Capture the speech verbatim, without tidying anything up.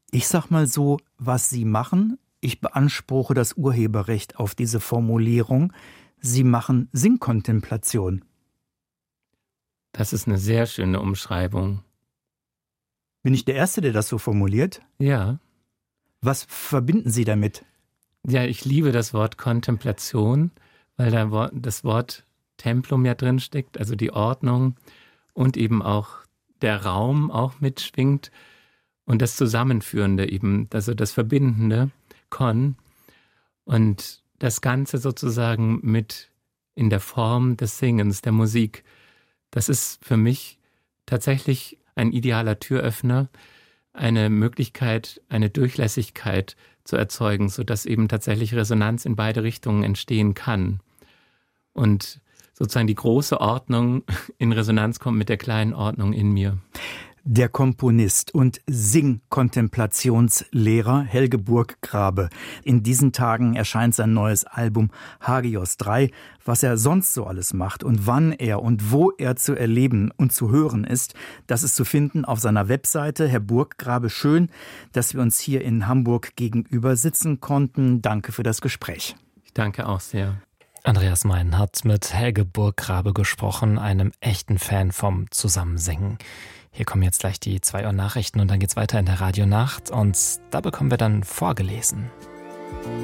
Ich sag mal so, was Sie machen, ich beanspruche das Urheberrecht auf diese Formulierung, Sie machen Singkontemplation. Das ist eine sehr schöne Umschreibung. Bin ich der Erste, der das so formuliert? Ja. Was verbinden Sie damit? Ja, ich liebe das Wort Kontemplation, weil da das Wort Templum ja drin steckt, also die Ordnung und eben auch der Raum auch mitschwingt und das Zusammenführende eben, also das Verbindende, Kon, und das Ganze sozusagen mit in der Form des Singens, der Musik. Das ist für mich tatsächlich ein idealer Türöffner, eine Möglichkeit, eine Durchlässigkeit zu erzeugen, sodass eben tatsächlich Resonanz in beide Richtungen entstehen kann. Und sozusagen die große Ordnung in Resonanz kommt mit der kleinen Ordnung in mir. Der Komponist und Sing-Kontemplationslehrer Helge Burggrabe. In diesen Tagen erscheint sein neues Album Hagios drei. Was er sonst so alles macht und wann er und wo er zu erleben und zu hören ist, das ist zu finden auf seiner Webseite. Herr Burggrabe, schön, dass wir uns hier in Hamburg gegenüber sitzen konnten. Danke für das Gespräch. Ich danke auch sehr. Andreas Mein hat mit Helge Burggrabe gesprochen, einem echten Fan vom Zusammensingen. Hier kommen jetzt gleich die zwei Uhr Nachrichten und dann geht's weiter in der Radionacht und da bekommen wir dann vorgelesen.